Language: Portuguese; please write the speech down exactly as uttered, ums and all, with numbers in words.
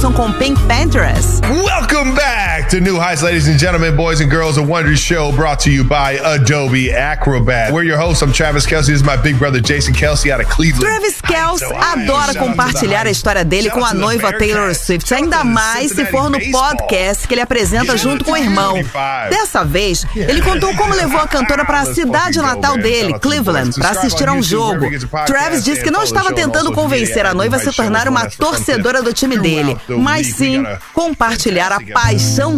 Jackson com Pink Panthers. Welcome back to New Heights, ladies and gentlemen, boys and girls. A Wonder Show brought to you by Adobe Acrobat. We're your hosts. I'm Travis Kelce. This is my big brother Jason Kelce out of Cleveland. Travis Kelce adora compartilhar a história dele com a noiva Taylor Swift, ainda mais se for no podcast que ele apresenta junto com o irmão. Dessa vez, ele contou como levou a cantora para a cidade natal dele, Cleveland, para assistir a um jogo. Travis disse que não estava tentando convencer a noiva a se tornar uma torcedora do time dele, mas sim compartilhar a paixão